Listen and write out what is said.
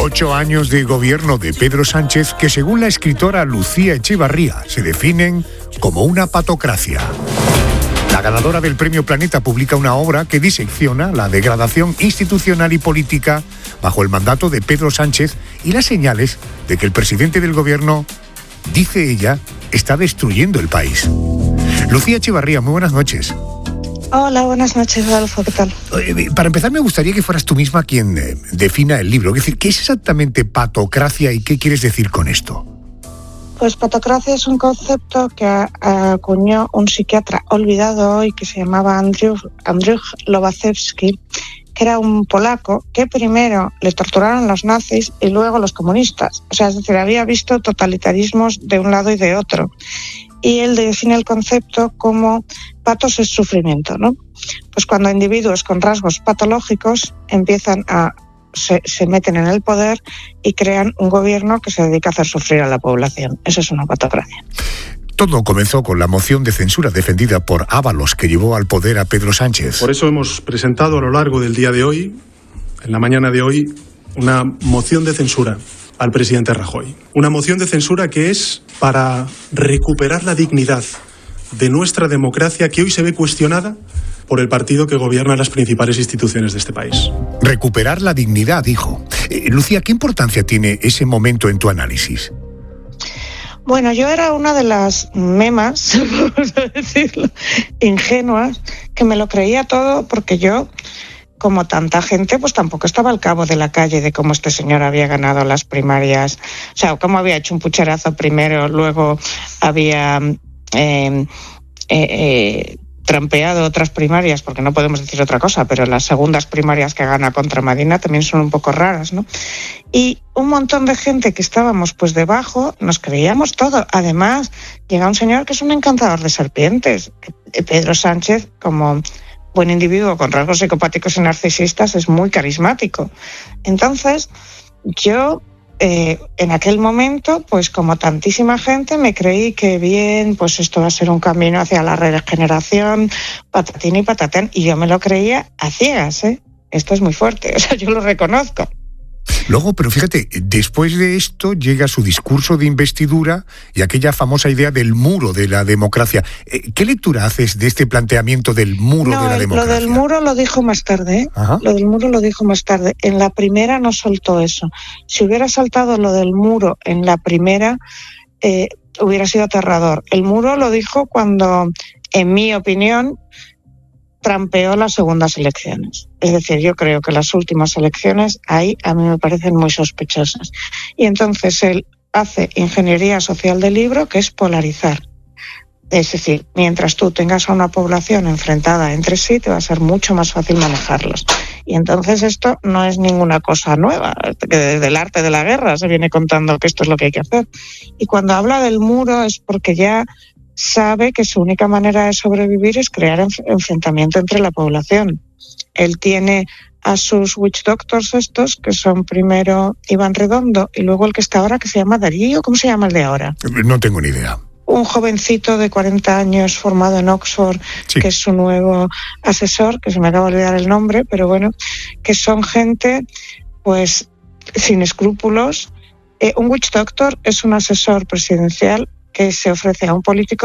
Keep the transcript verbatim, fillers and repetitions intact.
Ocho años de gobierno de Pedro Sánchez que, según la escritora Lucía Echevarría, se definen como una patocracia. La ganadora del Premio Planeta publica una obra que disecciona la degradación institucional y política bajo el mandato de Pedro Sánchez y las señales de que el presidente del gobierno, dice ella, está destruyendo el país. Lucía Echevarría, muy buenas noches. Hola, buenas noches, Adolfo, ¿qué tal? Para empezar, me gustaría que fueras tú misma quien eh, defina el libro. Es decir, ¿qué es exactamente patocracia y qué quieres decir con esto? Pues patocracia es un concepto que acuñó un psiquiatra olvidado hoy que se llamaba Andrzej, Andrzej Lobachewski, que era un polaco que primero le torturaron los nazis y luego los comunistas. O sea, es decir, había visto totalitarismos de un lado y de otro. Y él define el concepto como patos es sufrimiento, ¿no? Pues cuando individuos con rasgos patológicos empiezan a se, se meten en el poder y crean un gobierno que se dedica a hacer sufrir a la población. Eso es una patocracia. Todo comenzó con la moción de censura defendida por Ábalos que llevó al poder a Pedro Sánchez. Por eso hemos presentado a lo largo del día de hoy, en la mañana de hoy, una moción de censura al presidente Rajoy. Una moción de censura que es para recuperar la dignidad de nuestra democracia que hoy se ve cuestionada por el partido que gobierna las principales instituciones de este país. Recuperar la dignidad, dijo. Eh, Lucía, ¿qué importancia tiene ese momento en tu análisis? Bueno, yo era una de las memas, vamos a decirlo, ingenuas, que me lo creía todo porque yo, como tanta gente, pues tampoco estaba al cabo de la calle de cómo este señor había ganado las primarias. O sea, cómo había hecho un pucherazo primero, luego había eh, eh, eh, trampeado otras primarias, porque no podemos decir otra cosa, pero las segundas primarias que gana contra Madina también son un poco raras, ¿no? Y un montón de gente que estábamos pues debajo, nos creíamos todo. Además, llega un señor que es un encantador de serpientes. Pedro Sánchez, como buen individuo con rasgos psicopáticos y narcisistas, es muy carismático. Entonces, yo eh, en aquel momento, pues como tantísima gente, me creí que bien, pues esto va a ser un camino hacia la regeneración, patatín y patatán, y yo me lo creía a ciegas, ¿eh? Esto es muy fuerte, o sea, yo lo reconozco. Luego, pero fíjate, después de esto llega su discurso de investidura y aquella famosa idea del muro de la democracia. ¿Qué lectura haces de este planteamiento del muro no, de la democracia? Lo del muro lo dijo más tarde, ¿eh? Lo del muro lo dijo más tarde. En la primera no soltó eso. Si hubiera saltado lo del muro en la primera, eh, hubiera sido aterrador. El muro lo dijo cuando, en mi opinión, trampeó las segundas elecciones. Es decir, yo creo que las últimas elecciones ahí a mí me parecen muy sospechosas. Y entonces él hace ingeniería social del libro, que es polarizar. Es decir, mientras tú tengas a una población enfrentada entre sí, te va a ser mucho más fácil manejarlos. Y entonces esto no es ninguna cosa nueva, que desde el arte de la guerra se viene contando que esto es lo que hay que hacer. Y cuando habla del muro es porque ya sabe que su única manera de sobrevivir es crear enf- enfrentamiento entre la población. Él tiene a sus witch doctors estos, que son primero Iván Redondo y luego el que está ahora, que se llama Darío. ¿Cómo se llama el de ahora? No tengo ni idea. Un jovencito de cuarenta años formado en Oxford, sí, que es su nuevo asesor, que se me acaba de olvidar el nombre, pero bueno, que son gente pues sin escrúpulos. Eh, un witch doctor es un asesor presidencial que se ofrece a un político